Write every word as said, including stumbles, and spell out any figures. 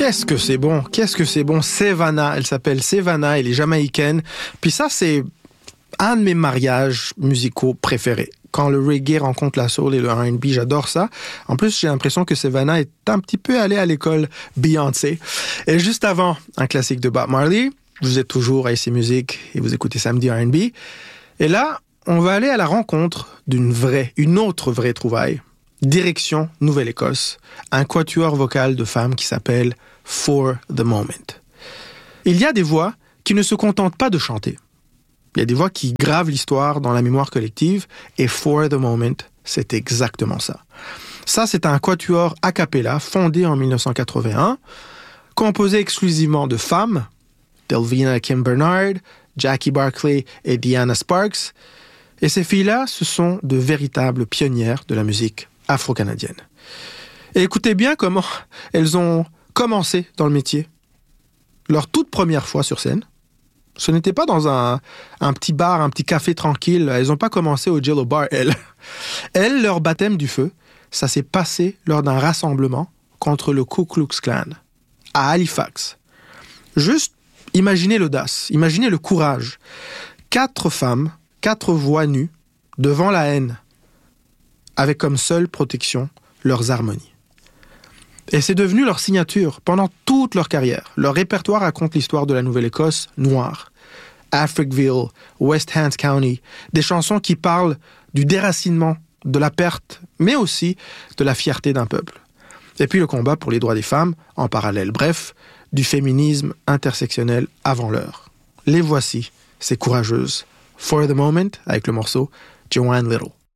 Qu'est-ce que c'est bon, qu'est-ce que c'est bon. Savannah, elle s'appelle Savannah, elle est jamaïcaine. Puis ça, c'est un de mes mariages musicaux préférés. Quand le reggae rencontre la soul et le R and B, j'adore ça. En plus, j'ai l'impression que Savannah est un petit peu allée à l'école Beyoncé. Et juste avant, un classique de Bob Marley. Vous êtes toujours à I C Music et vous écoutez Samedi R and B. Et là, on va aller à la rencontre d'une vraie, une autre vraie trouvaille. Direction Nouvelle-Écosse, un quatuor vocal de femmes qui s'appelle For the Moment. Il y a des voix qui ne se contentent pas de chanter. Il y a des voix qui gravent l'histoire dans la mémoire collective, et For the Moment, c'est exactement ça. Ça, c'est un quatuor a cappella fondé en dix-neuf cent quatre-vingt-un, composé exclusivement de femmes, Delvina Kim Bernard, Jackie Barclay et Diana Sparks, et ces filles-là, ce sont de véritables pionnières de la musique afro-canadienne. Et écoutez bien comment elles ont commencé dans le métier. Leur toute première fois sur scène, ce n'était pas dans un, un petit bar, un petit café tranquille. Elles n'ont pas commencé au Jello Bar, elles. Elles, leur baptême du feu, ça s'est passé lors d'un rassemblement contre le Ku Klux Klan, à Halifax. Juste, imaginez l'audace, imaginez le courage. Quatre femmes, quatre voix nues, devant la haine, avec comme seule protection leurs harmonies. Et c'est devenu leur signature pendant toute leur carrière. Leur répertoire raconte l'histoire de la Nouvelle-Écosse noire. Africville, West Hants County, des chansons qui parlent du déracinement, de la perte, mais aussi de la fierté d'un peuple. Et puis le combat pour les droits des femmes en parallèle. Bref, du féminisme intersectionnel avant l'heure. Les voici, ces courageuses. For the Moment, avec le morceau Joanne Little.